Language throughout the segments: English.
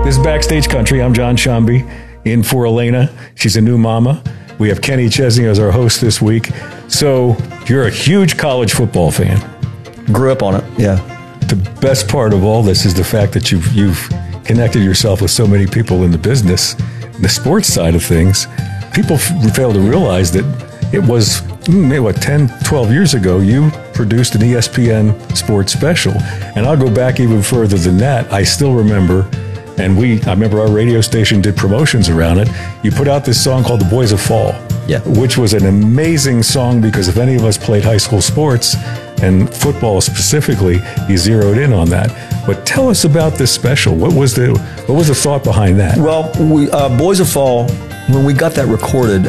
This is Backstage Country. I'm John Shambi, in for Elena. She's a new mama. We have Kenny Chesney as our host this week. So you're a huge college football fan. Grew up on it, yeah. The best part of all this is the fact that you've connected yourself with so many people in the business, the sports side of things. People fail to realize that it was, 10, 12 years ago, you produced an ESPN sports special. And I'll go back even further than that. I still remember, I remember our radio station did promotions around it. You put out this song called The Boys of Fall, which was an amazing song because if any of us played high school sports, and football specifically, you zeroed in on that. But tell us about this special. What was the thought behind that? Well, Boys of Fall, when we got that recorded,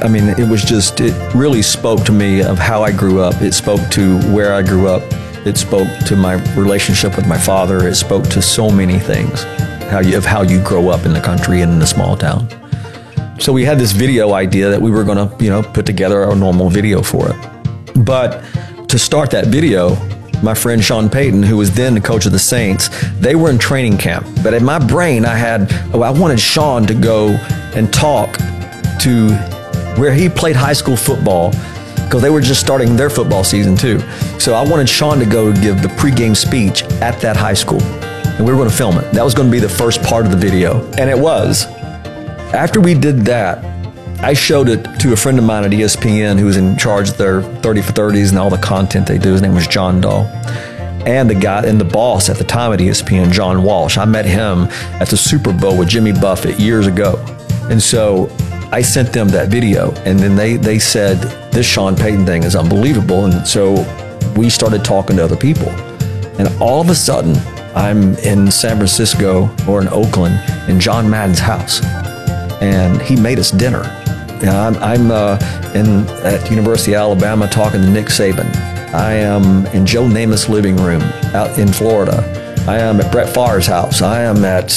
it really spoke to me of how I grew up. It spoke to where I grew up. It spoke to my relationship with my father. It spoke to so many things, how you grow up in the country and in a small town. So we had this video idea that we were going to, put together a normal video for it. But to start that video, my friend Sean Payton, who was then the coach of the Saints, they were in training camp. But in my brain, I wanted Sean to go and talk to where he played high school football because they were just starting their football season too. So I wanted Sean to go give the pregame speech at that high school. And we were going to film it. That was going to be the first part of the video. And it was. After we did that, I showed it to a friend of mine at ESPN who was in charge of their 30 for 30s and all the content they do. His name was John Dahl. And the guy and the boss at the time at ESPN, John Walsh. I met him at the Super Bowl with Jimmy Buffett years ago. And so I sent them that video. And then they said, this Sean Payton thing is unbelievable. And so we started talking to other people. And all of a sudden, I'm in San Francisco or in Oakland in John Madden's house. And he made us dinner. I'm at University of Alabama talking to Nick Saban. I am in Joe Namath's living room out in Florida. I am at Brett Favre's house. I am at,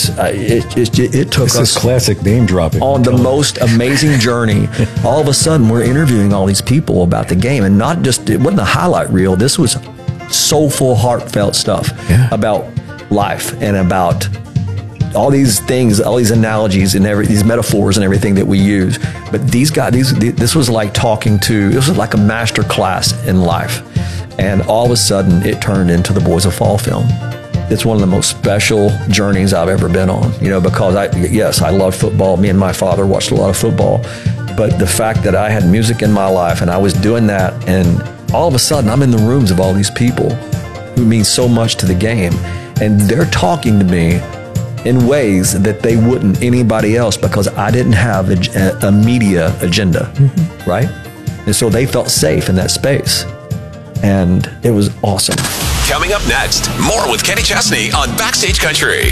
it took us classic name dropping on the most amazing journey. All of a sudden, we're interviewing all these people about the game, and not just, it wasn't a highlight reel. This was soulful, heartfelt stuff about life and about all these things, all these analogies and these metaphors and everything that we use. But these guys, this was like this was like a master class in life. And all of a sudden it turned into the Boys of Fall film. It's one of the most special journeys I've ever been on, because I love football. Me and my father watched a lot of football, but the fact that I had music in my life and I was doing that, and all of a sudden I'm in the rooms of all these people who mean so much to the game, and they're talking to me in ways that they wouldn't anybody else because I didn't have a media agenda, right? And so they felt safe in that space. And it was awesome. Coming up next, more with Kenny Chesney on Backstage Country.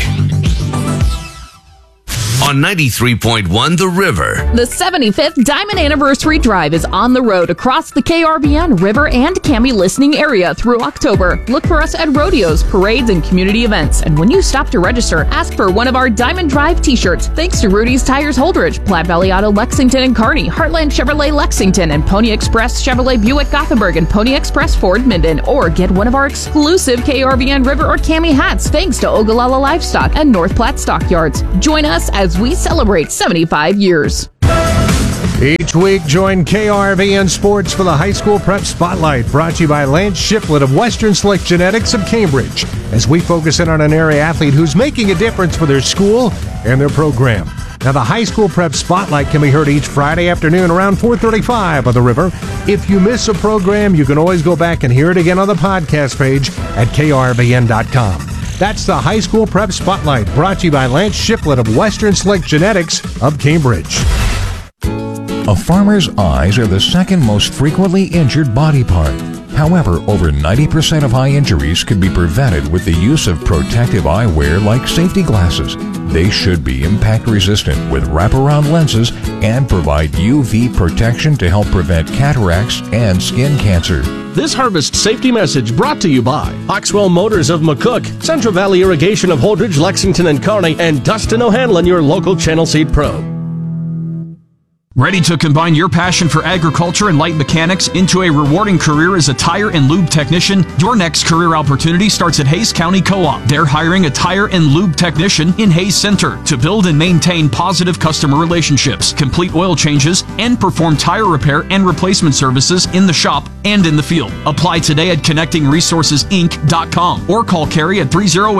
On 93.1 The River. The 75th Diamond Anniversary Drive is on the road across the KRBN, River, and Cami listening area through October. Look for us at rodeos, parades, and community events. And when you stop to register, ask for one of our Diamond Drive t-shirts. Thanks to Rudy's Tires Holdridge, Platte Valley Auto Lexington and Kearney, Heartland Chevrolet Lexington, and Pony Express Chevrolet Buick Gothenburg, and Pony Express Ford Minden. Or get one of our exclusive KRBN River or Cami hats thanks to Ogallala Livestock and North Platte Stockyards. Join us as we celebrate 75 years. Each week, join KRVN Sports for the High School Prep Spotlight, brought to you by Lance Shiplet of Western Select Genetics of Cambridge, as we focus in on an area athlete who's making a difference for their school and their program. Now, the High School Prep Spotlight can be heard each Friday afternoon around 4:35 on The River. If you miss a program, you can always go back and hear it again on the podcast page at krvn.com. That's the High School Prep Spotlight, brought to you by Lance Shiplet of Western Select Genetics of Cambridge. A farmer's eyes are the second most frequently injured body part. However, over 90% of eye injuries can be prevented with the use of protective eyewear like safety glasses. They should be impact resistant with wraparound lenses and provide UV protection to help prevent cataracts and skin cancer. This harvest safety message brought to you by Oxwell Motors of McCook, Central Valley Irrigation of Holdridge, Lexington and Kearney, and Dustin O'Hanlon, your local Channel Seed Pro. Ready to combine your passion for agriculture and light mechanics into a rewarding career as a tire and lube technician? Your next career opportunity starts at Hays County Co-op. They're hiring a tire and lube technician in Hays Center to build and maintain positive customer relationships, complete oil changes, and perform tire repair and replacement services in the shop and in the field. Apply today at connectingresourcesinc.com or call Carrie at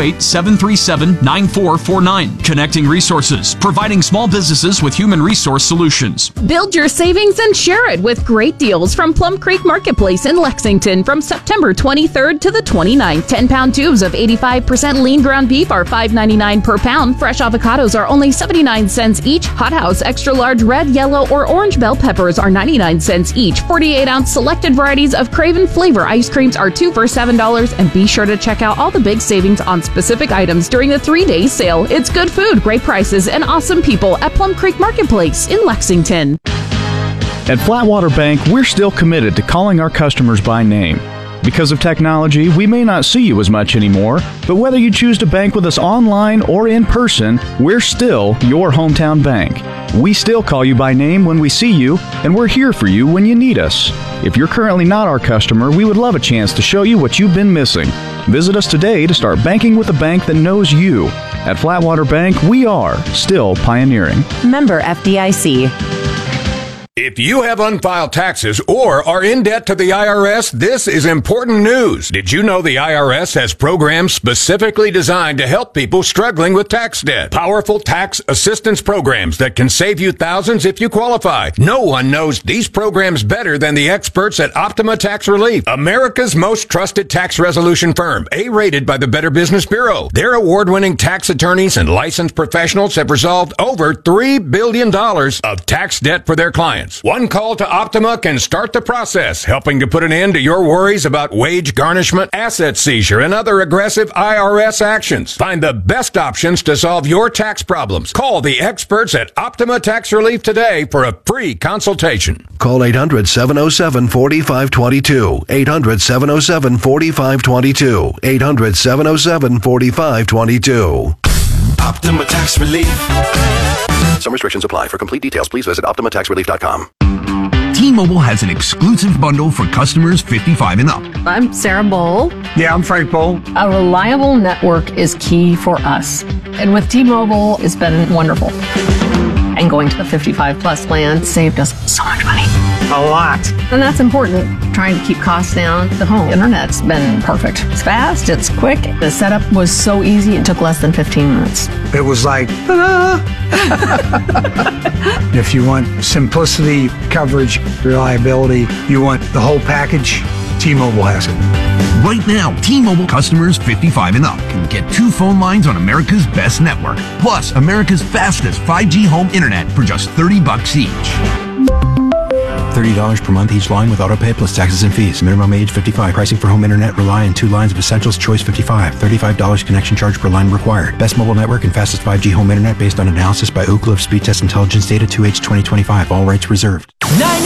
308-737-9449. Connecting Resources, providing small businesses with human resource solutions. Build your savings and share it with great deals from Plum Creek Marketplace in Lexington from September 23rd to the 29th. 10-pound tubes of 85% lean ground beef are $5.99 per pound. Fresh avocados are only 79 cents each. Hot House extra large red, yellow, or orange bell peppers are 99 cents each. 48-ounce selected varieties of Craven flavor ice creams are 2 for $7. And be sure to check out all the big savings on specific items during the 3-day sale. It's good food, great prices, and awesome people at Plum Creek Marketplace in Lexington. At Flatwater Bank, we're still committed to calling our customers by name. Because of technology, we may not see you as much anymore, but whether you choose to bank with us online or in person, we're still your hometown bank. We still call you by name when we see you, and we're here for you when you need us. If you're currently not our customer, we would love a chance to show you what you've been missing. Visit us today to start banking with a bank that knows you. At Flatwater Bank, we are still pioneering. Member FDIC. If you have unfiled taxes or are in debt to the IRS, this is important news. Did you know the IRS has programs specifically designed to help people struggling with tax debt? Powerful tax assistance programs that can save you thousands if you qualify. No one knows these programs better than the experts at Optima Tax Relief, America's most trusted tax resolution firm, A-rated by the Better Business Bureau. Their award-winning tax attorneys and licensed professionals have resolved over $3 billion of tax debt for their clients. One call to Optima can start the process, helping to put an end to your worries about wage garnishment, asset seizure, and other aggressive IRS actions. Find the best options to solve your tax problems. Call the experts at Optima Tax Relief today for a free consultation. Call 800-707-4522. 800-707-4522. 800-707-4522. Optima Tax Relief. Some restrictions apply. For complete details, please visit OptimaTaxRelief.com. T-Mobile has an exclusive bundle for customers 55 and up. I'm Sarah Bowl. Yeah, I'm Frank Bowl. A reliable network is key for us. And with T-Mobile, it's been wonderful. And going to the 55 plus plan saved us so much money. A lot. And that's important. Trying to keep costs down. The home internet's been perfect. It's fast, it's quick. The setup was so easy, it took less than 15 minutes. It was like, ta-da! If you want simplicity, coverage, reliability, you want the whole package, T-Mobile has it. Right now, T-Mobile customers 55 and up can get 2 phone lines on America's best network, plus America's fastest 5G home internet for just $30 each. $30 per month each line with autopay plus taxes and fees. Minimum age 55. Pricing for home internet rely on 2 lines of Essentials Choice 55. $35 connection charge per line required. Best mobile network and fastest 5G home internet based on analysis by Ookla of Speed Test Intelligence Data 2H 2025. All rights reserved.